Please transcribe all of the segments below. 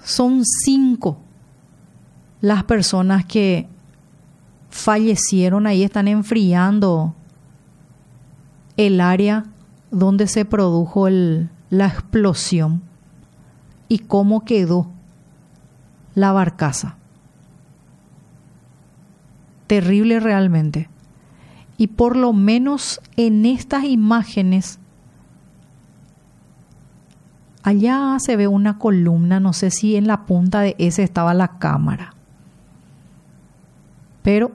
Son 5 las personas que fallecieron. Ahí están enfriando el área donde se produjo la explosión y cómo quedó la barcaza. Terrible realmente. Y por lo menos en estas imágenes, allá se ve una columna, no sé si en la punta de ese estaba la cámara. Pero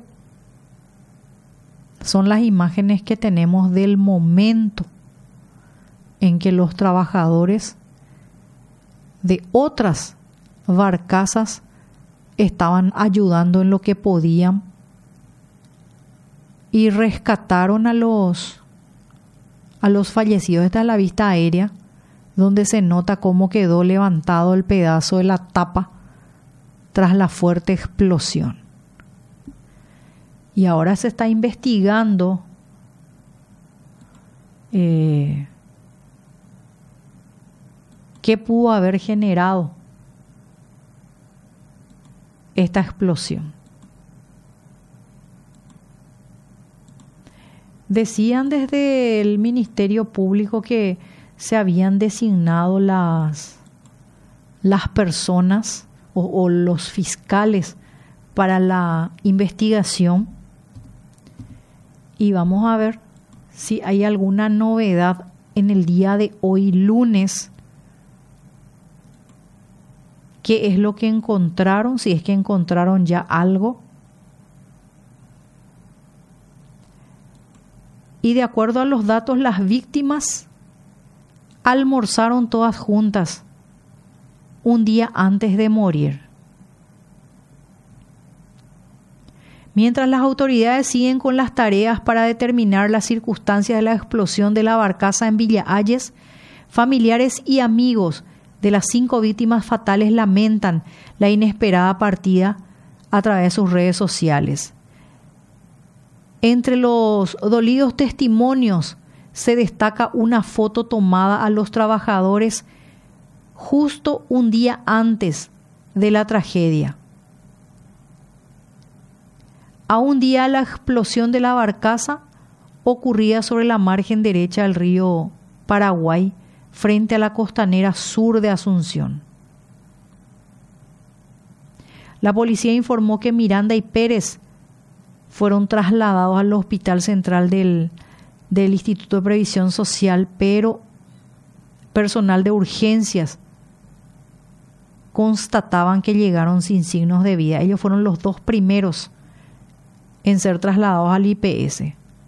son las imágenes que tenemos del momento en que los trabajadores de otras barcazas estaban ayudando en lo que podían y rescataron a los fallecidos. Esta es la vista aérea donde se nota cómo quedó levantado el pedazo de la tapa tras la fuerte explosión. Y ahora se está investigando qué pudo haber generado esta explosión. Decían desde el Ministerio Público que se habían designado las personas o los fiscales para la investigación. Y vamos a ver si hay alguna novedad en el día de hoy, lunes. ¿Qué es lo que encontraron? Si es que encontraron ya algo. Y de acuerdo a los datos, las víctimas almorzaron todas juntas un día antes de morir. Mientras las autoridades siguen con las tareas para determinar las circunstancias de la explosión de la barcaza en Villa Ayes, familiares y amigos de las 5 víctimas fatales lamentan la inesperada partida a través de sus redes sociales. Entre los dolidos testimonios se destaca una foto tomada a los trabajadores justo un día antes de la tragedia. A un día la explosión de la barcaza ocurría sobre la margen derecha del río Paraguay, frente a la costanera sur de Asunción. La policía informó que Miranda y Pérez fueron trasladados al Hospital Central del Instituto de Previsión Social, pero personal de urgencias constataban que llegaron sin signos de vida. Ellos fueron los 2 primeros en ser trasladados al IPS.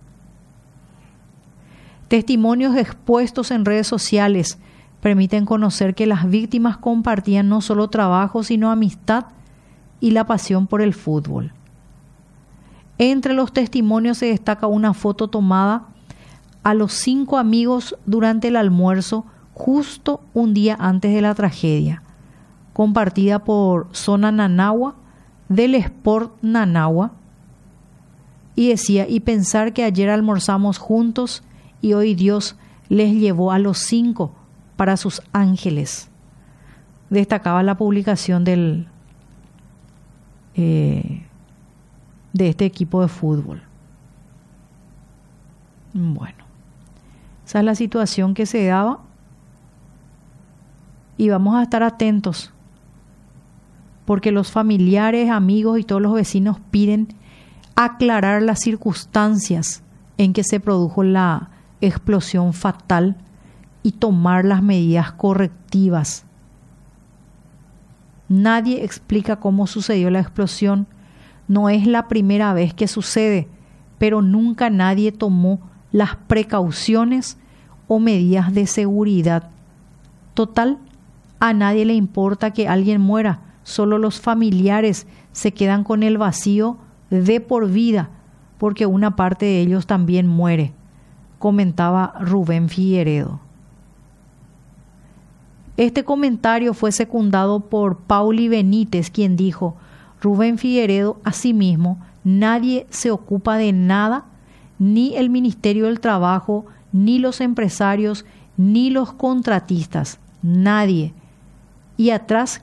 Testimonios expuestos en redes sociales permiten conocer que las víctimas compartían no solo trabajo, sino amistad y la pasión por el fútbol. Entre los testimonios se destaca una foto tomada a los 5 amigos durante el almuerzo justo un día antes de la tragedia, compartida por Zona Nanagua del Sport Nanagua, y decía: y pensar que ayer almorzamos juntos y hoy Dios les llevó a los 5 para sus ángeles. Destacaba la publicación de este equipo de fútbol. Bueno, esa es la situación que se daba y vamos a estar atentos porque los familiares, amigos y todos los vecinos piden aclarar las circunstancias en que se produjo la explosión fatal y tomar las medidas correctivas. Nadie explica cómo sucedió la explosión. No es la primera vez que sucede, pero nunca nadie tomó las precauciones o medidas de seguridad. Total, a nadie le importa que alguien muera, solo los familiares se quedan con el vacío de por vida, porque una parte de ellos también muere, comentaba Rubén Figueredo. Este comentario fue secundado por Pauli Benítez, quien dijo: Rubén Figueredo, asimismo, nadie se ocupa de nada, ni el Ministerio del Trabajo, ni los empresarios, ni los contratistas, nadie. Y atrás